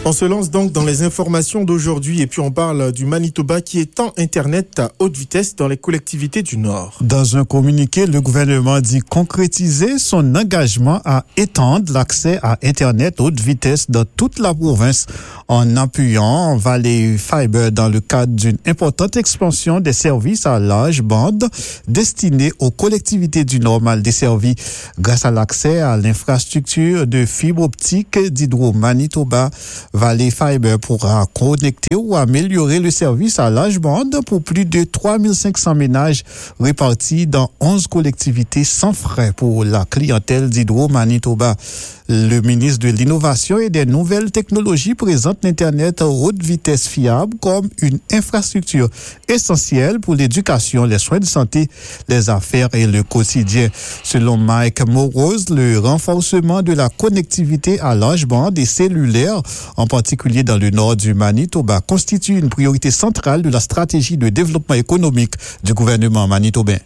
On se lance donc dans les informations d'aujourd'hui et puis on parle du Manitoba qui étend Internet à haute vitesse dans les collectivités du Nord. Dans un communiqué, le gouvernement dit concrétiser son engagement à étendre l'accès à Internet haute vitesse dans toute la province en appuyant Valley Fiber dans le cadre d'une importante expansion des services à large bande destinés aux collectivités du Nord mal desservies grâce à l'accès à l'infrastructure de fibre optique d'Hydro-Manitoba. Valley Fiber pourra connecter ou améliorer le service à large bande pour plus de 3500 ménages répartis dans 11 collectivités sans frais pour la clientèle d'Hydro-Manitoba. Le ministre de l'Innovation et des Nouvelles Technologies présente l'Internet à haute vitesse fiable comme une infrastructure essentielle pour l'éducation, les soins de santé, les affaires et le quotidien. Selon Mike Morose, le renforcement de la connectivité à large bande et cellulaire, en particulier dans le nord du Manitoba, constitue une priorité centrale de la stratégie de développement économique du gouvernement manitobain.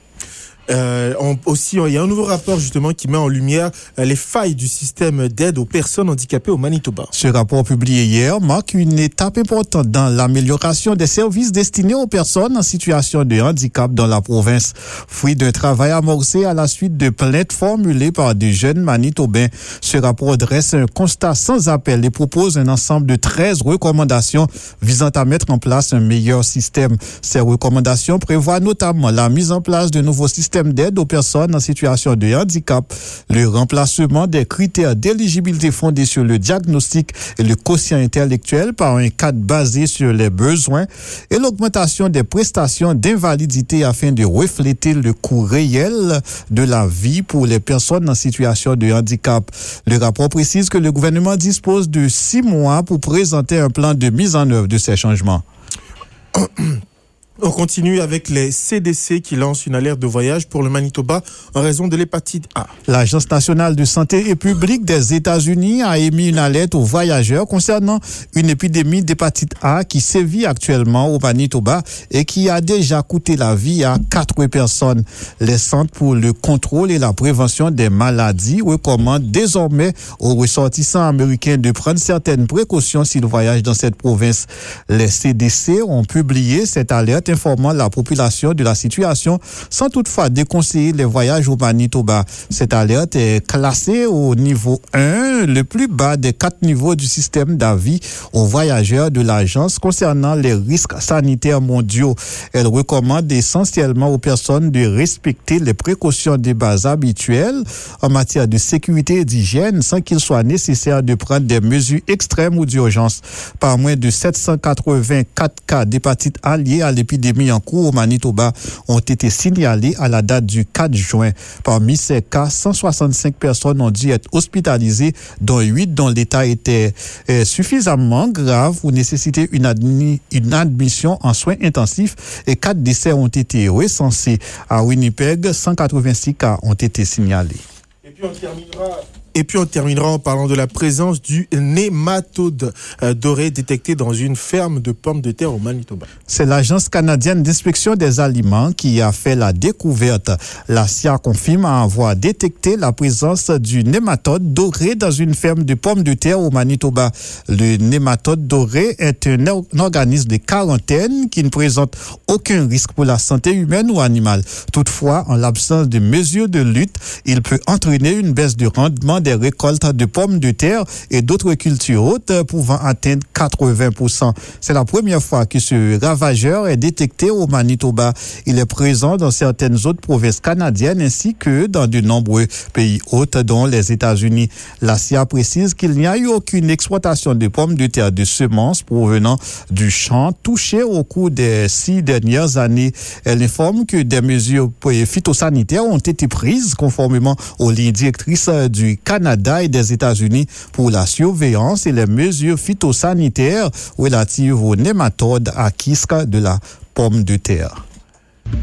Il y a un nouveau rapport justement qui met en lumière les failles du système d'aide aux personnes handicapées au Manitoba. Ce rapport publié hier marque une étape importante dans l'amélioration des services destinés aux personnes en situation de handicap dans la province. Fruit d'un travail amorcé à la suite de plaintes formulées par des jeunes Manitobains, ce rapport dresse un constat sans appel et propose un ensemble de 13 recommandations visant à mettre en place un meilleur système. Ces recommandations prévoient notamment la mise en place de nouveaux systèmes d'aide aux personnes en situation de handicap, le remplacement des critères d'éligibilité fondés sur le diagnostic et le quotient intellectuel par un cadre basé sur les besoins et l'augmentation des prestations d'invalidité afin de refléter le coût réel de la vie pour les personnes en situation de handicap. Le rapport précise que le gouvernement dispose de 6 mois pour présenter un plan de mise en œuvre de ces changements. On continue avec les CDC qui lancent une alerte de voyage pour le Manitoba en raison de l'hépatite A. L'Agence nationale de santé publique des États-Unis a émis une alerte aux voyageurs concernant une épidémie d'hépatite A qui sévit actuellement au Manitoba et qui a déjà coûté la vie à 4 personnes. Les Centres pour le contrôle et la prévention des maladies recommandent désormais aux ressortissants américains de prendre certaines précautions s'ils voyagent dans cette province. Les CDC ont publié cette alerte informant la population de la situation sans toutefois déconseiller les voyages au Manitoba. Cette alerte est classée au niveau 1, le plus bas des 4 niveaux du système d'avis aux voyageurs de l'agence concernant les risques sanitaires mondiaux. Elle recommande essentiellement aux personnes de respecter les précautions de base habituelles en matière de sécurité et d'hygiène sans qu'il soit nécessaire de prendre des mesures extrêmes ou d'urgence. Par moins de 784 cas d'hépatite A liés à l'épidémie en cours au Manitoba ont été signalés à la date du 4 juin. Parmi ces cas, 165 personnes ont dû être hospitalisées, dont 8 dont l'état était suffisamment grave ou nécessitait une admission en soins intensifs et 4 décès ont été recensés. À Winnipeg, 186 cas ont été signalés. Et puis on terminera en parlant de la présence du nématode doré détecté dans une ferme de pommes de terre au Manitoba. C'est l'Agence canadienne d'inspection des aliments qui a fait la découverte. La CIA confirme avoir détecté la présence du nématode doré dans une ferme de pommes de terre au Manitoba. Le nématode doré est un organisme de quarantaine qui ne présente aucun risque pour la santé humaine ou animale. Toutefois, en l'absence de mesures de lutte, il peut entraîner une baisse de rendement des récoltes de pommes de terre et d'autres cultures hautes pouvant atteindre 80%. C'est la première fois que ce ravageur est détecté au Manitoba. Il est présent dans certaines autres provinces canadiennes ainsi que dans de nombreux pays hôtes, dont les États-Unis. La CIA précise qu'il n'y a eu aucune exploitation de pommes de terre de semences provenant du champ touché au cours des 6 dernières années. Elle informe que des mesures phytosanitaires ont été prises conformément aux lignes directrices du Canada et des États-Unis pour la surveillance et les mesures phytosanitaires relatives aux nématodes à quisque de la pomme de terre.